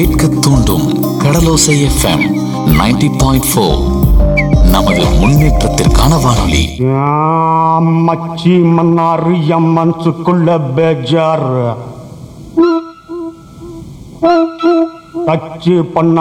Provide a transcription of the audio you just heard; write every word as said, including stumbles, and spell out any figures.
கேட்க தூண்டும் கடலோசை FM ninety point four. நமது முன்னேற்றத்திற்கான வானொலி. மச்சி மன்னாரு என் மனசுக்குள்ள பேஜார் தச்சு பண்ண